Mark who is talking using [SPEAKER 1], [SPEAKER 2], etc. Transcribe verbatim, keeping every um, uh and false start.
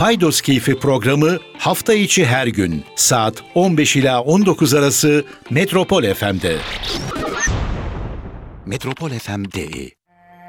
[SPEAKER 1] Paydos Keyfi programı hafta içi her gün saat on beş ila on dokuz arası Metropol F M'de. Metropol F M D